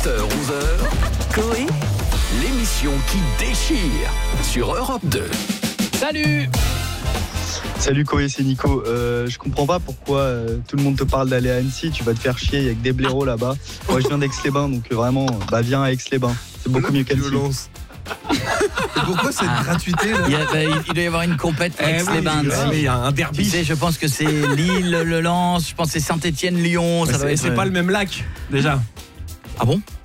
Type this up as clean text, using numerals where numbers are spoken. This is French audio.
11h, Coé, l'émission qui déchire sur Europe 2. Salut! Salut Coé, c'est Nico. Je comprends pas pourquoi tout le monde te parle d'aller à Annecy. Tu vas te faire chier, il y a que des blaireaux là-bas. Moi je viens d'Aix-les-Bains, donc vraiment, viens à Aix-les-Bains. C'est beaucoup mieux qu'Annecy. Pourquoi cette gratuité là? Il doit y avoir une compète Aix-les-Bains. Il y a un derby. Tu sais, je pense que c'est Lille, le Lens, je pense que c'est Saint-Étienne, Lyon. C'est pas le même lac déjà. Ah bon?